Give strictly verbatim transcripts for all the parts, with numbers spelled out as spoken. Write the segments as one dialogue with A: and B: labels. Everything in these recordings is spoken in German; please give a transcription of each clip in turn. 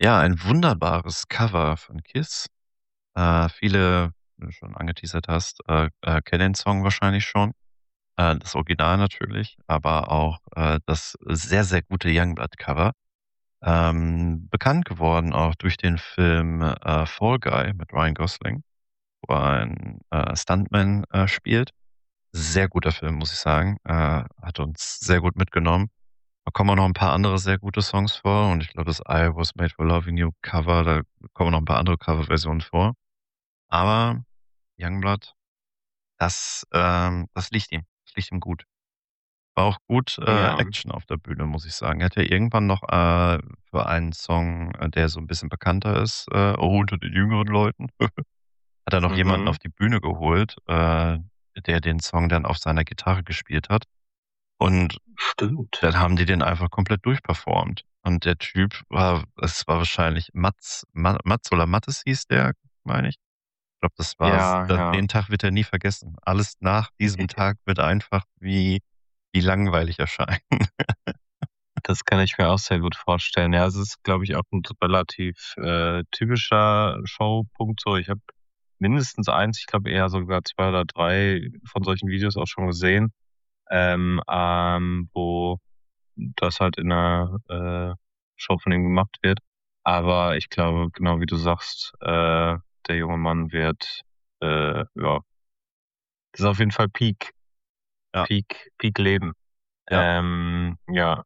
A: Ja, ein wunderbares Cover von Kiss. Äh, viele, wie du schon angeteasert hast, äh, äh, kennen den Song wahrscheinlich schon. Äh, das Original natürlich, aber auch, äh, das sehr, sehr gute Youngblood-Cover. Ähm, bekannt geworden auch durch den Film, äh, Fall Guy mit Ryan Gosling, wo er einen, äh, Stuntman, äh, spielt. Sehr guter Film, muss ich sagen. Äh, hat uns sehr gut mitgenommen. Da kommen auch noch 'n paar andere sehr gute Songs vor und ich glaube, das „I Was Made for Loving You“ Cover, da kommen noch 'n paar andere Coverversionen vor. Aber Youngblood, das, ähm das liegt ihm. Das liegt ihm gut. War auch gut, äh,
B: Ja.
A: Action auf der Bühne, muss ich sagen. Er hat ja irgendwann noch, äh, für einen Song, äh, der so 'n bisschen bekannter ist, äh, auch unter den jüngeren Leuten, hat er noch jemanden
B: Mhm.
A: auf die Bühne geholt, äh, der den Song dann auf seiner Gitarre gespielt hat. Und
B: Stimmt.
A: dann haben die den einfach komplett durchperformt. Und der Typ war es war wahrscheinlich Mats Ma Mats oder Mattes hieß der, meine ich. Ich glaube, das war's.
B: Ja,
A: Da
B: ja.
A: den Tag wird er nie vergessen. Alles nach diesem Tag wird einfach wie wie langweilig erscheinen.
B: Das kann ich mir auch sehr gut vorstellen. Ja, es ist, glaube ich, auch 'n relativ, äh, typischer Showpunkt so. Ich habe mindestens eins, ich glaube eher sogar zwei oder drei von solchen Videos auch schon gesehen, ähm, ähm, wo das halt in 'ner, äh, Show von ihm gemacht wird. Aber ich glaube, genau wie du sagst, äh, der junge Mann wird, äh, ja das ist auf jeden Fall Peak
A: Ja.
B: Peak Peak Leben.
A: Ja.
B: Ähm, ja.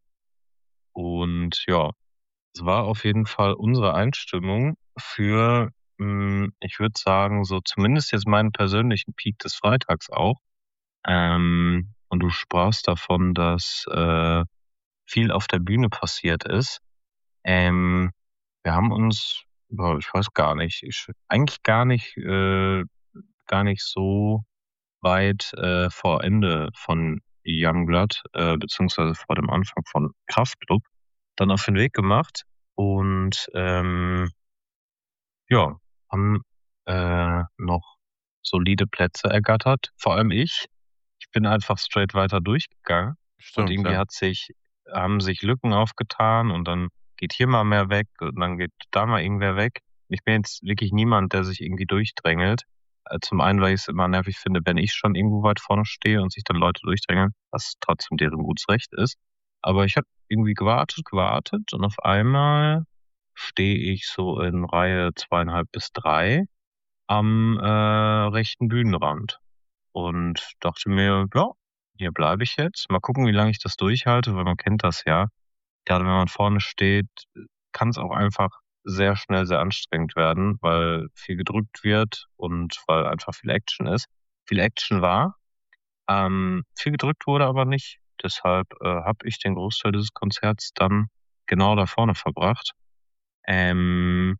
B: Und ja, es war auf jeden Fall unsere Einstimmung für, hm, ich würde sagen, so zumindest jetzt meinen persönlichen Peak des Freitags auch. Ähm, und du sprachst davon, dass, äh, viel auf der Bühne passiert ist. Ähm, wir haben uns boah, ich weiß gar nicht, ich eigentlich gar nicht äh, gar nicht so weit, äh, vor Ende von Youngblood, äh, beziehungsweise vor dem Anfang von Kraftklub dann auf den Weg gemacht und, ähm ja, haben, äh, noch solide Plätze ergattert, vor allem ich. Ich bin einfach straight weiter durchgegangen und
A: Stimmt,
B: irgendwie
A: ja.
B: hat sich haben sich Lücken aufgetan und dann geht hier mal mehr weg und dann geht da mal irgendwer weg. Ich bin jetzt wirklich niemand, der sich irgendwie durchdrängelt. Äh, zum einen, weil ich's immer nervig finde, wenn ich schon irgendwo weit vorne stehe und sich dann Leute durchdrängeln, was trotzdem deren gutes Recht ist. Aber ich habe irgendwie gewartet, gewartet und auf einmal stehe ich so in Reihe zweieinhalb bis drei am, äh, rechten Bühnenrand und dachte mir: „Ja, hier bleibe ich jetzt. Mal gucken, wie lange ich das durchhalte“, weil man kennt das ja. Grade wenn man vorne steht, kann's auch einfach sehr schnell sehr anstrengend werden, weil viel gedrückt wird und weil einfach viel Action ist. Viel Action war, ähm, viel gedrückt wurde aber nicht. Deshalb, äh, habe ich den Großteil dieses Konzerts dann genau da vorne verbracht. Ähm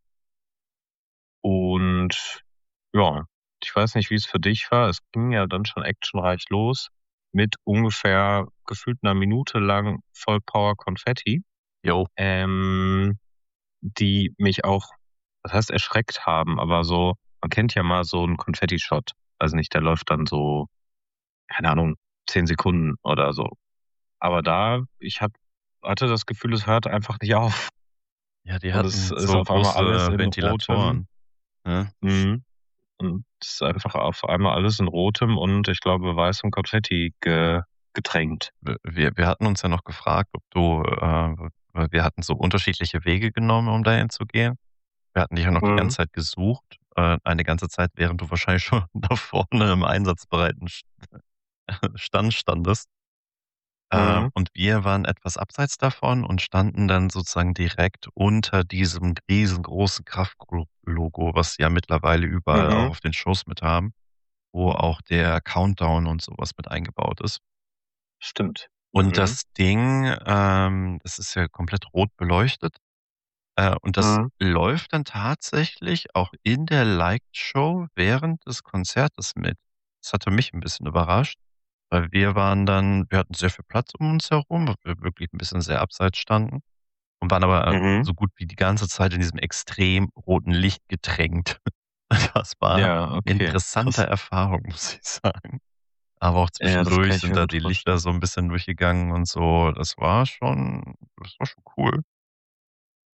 B: und ja, ich weiß nicht, wie's für dich war. Es ging ja dann schon actionreich los mit ungefähr gefühlt 'ner Minute lang Vollpower Konfetti,
A: Jo.
B: ähm, die mich auch was heißt erschreckt haben, aber so man kennt ja mal so 'n Konfetti-Shot. Weiß nicht, der läuft dann so, keine Ahnung, zehn Sekunden oder so. Aber da ich habe hatte das Gefühl, es hört einfach nicht auf.
A: Ja, die
B: Und es
A: hatten
B: ist
A: so
B: auf einmal alles
A: große
B: in rotem
A: Ventilatoren, ne?
B: mhm. Und es ist einfach auf einmal alles in rotem und ich glaube weißem Konfetti ge getränkt.
A: W wir wir hatten uns ja noch gefragt, ob du, äh weil wir hatten so unterschiedliche Wege genommen, um dahin zu gehen. Wir hatten dich ja noch die
B: Mhm.
A: ganze Zeit gesucht, äh, eine ganze Zeit, während du wahrscheinlich schon da vorne im einsatzbereiten St Stand standest. Äh,
B: Mhm.
A: und wir waren etwas abseits davon und standen dann sozusagen direkt unter diesem riesengroßen Kraftklub-Logo, was sie ja mittlerweile überall auch
B: Mhm.
A: auf den Shows mit haben, wo auch der Countdown und so was mit eingebaut ist.
B: Stimmt.
A: Und
B: Mhm.
A: das Ding, ähm, das ist ja komplett rot beleuchtet. Äh, und das
B: Mhm.
A: läuft dann tatsächlich auch in der Lightshow während des Konzertes mit. Das hatte mich 'n bisschen überrascht, weil wir waren dann wir hatten sehr viel Platz um uns herum, weil wir wirklich 'n bisschen sehr abseits standen und waren aber, äh,
B: Mhm.
A: so gut wie die ganze Zeit in diesem extrem roten Licht getränkt. Das war
B: Ja,
A: 'ne
B: okay,
A: interessante
B: krass.
A: Erfahrung, muss ich sagen. Aber auch
B: Ja, das kann
A: zwischendurch
B: ich
A: sind
B: mir
A: da
B: gut
A: die Lichter
B: vorstellen.
A: so 'n bisschen durchgegangen und so. Das war schon das war schon cool.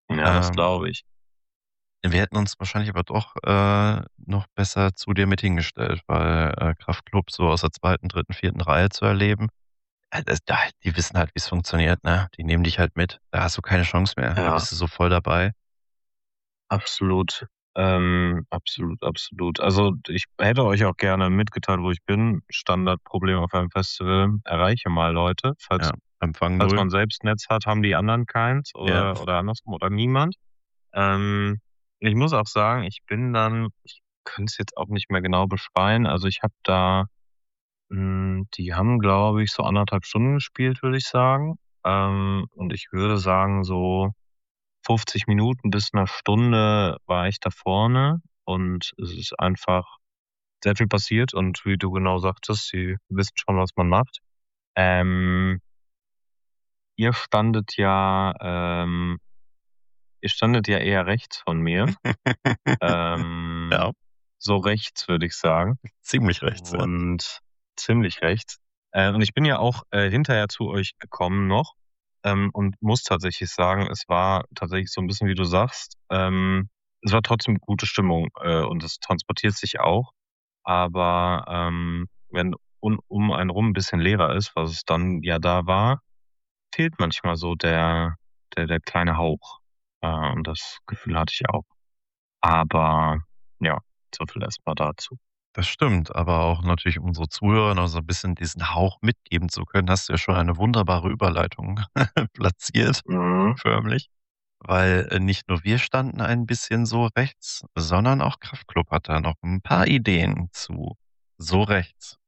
B: Ja, das
A: Ähm
B: glaube ich.
A: wir hätten uns wahrscheinlich aber doch, äh, noch besser zu dir mit hingestellt, weil, äh, Kraftklub so aus der zweiten, dritten, vierten Reihe zu erleben, äh, das da die wissen halt, wie's funktioniert, ne? Die nehmen dich halt mit. Da hast du keine Chance mehr. Da
B: Ja.
A: bist du so voll dabei.
B: Absolut. Ähm, absolut, absolut. Also, ich hätte euch auch gerne mitgeteilt, wo ich bin. Standardproblem auf einem Festival, erreiche mal Leute. Falls
A: Ja, Empfang
B: falls
A: null.
B: man selbst Netz hat, haben die anderen keins
A: Ja.
B: oder oder andersrum oder niemand. Ähm, ich muss auch sagen, ich bin dann ich könnte es jetzt auch nicht mehr genau beschreiben. Also, ich habe da hm, die haben, glaube ich, so anderthalb Stunden gespielt, würde ich sagen. Ähm, und ich würde sagen, so fünfzig Minuten bis 'ne Stunde war ich da vorne und es ist einfach sehr viel passiert und wie du genau sagtest, sie wissen schon, was man macht. Ähm ihr standet ja, ähm ihr standet ja eher rechts von mir. Ähm,
A: Ja.
B: so rechts, würde ich sagen.
A: Ziemlich rechts, ja.
B: Und ziemlich rechts. Äh, und ich bin ja auch, äh, hinterher zu euch gekommen noch, ähm, und muss tatsächlich sagen, es war tatsächlich so 'n bisschen, wie du sagst. Ähm, es war trotzdem gute Stimmung, äh, und es transportiert sich auch. Aber, ähm, wenn un um einen rum 'n bisschen leerer ist, was es dann ja da war, fehlt manchmal so der der der kleine Hauch. Äh, und das Gefühl hatte ich auch. Aber ja, so viel erst mal dazu.
A: Das stimmt, aber auch natürlich unsere Zuhörer noch so 'n bisschen diesen Hauch mitgeben zu können, hast du ja schon eine wunderbare Überleitung platziert,
B: Mhm.
A: förmlich. Weil, äh, nicht nur wir standen ein bisschen so rechts, sondern auch Kraftklub hat da noch 'n paar Ideen zu so rechts.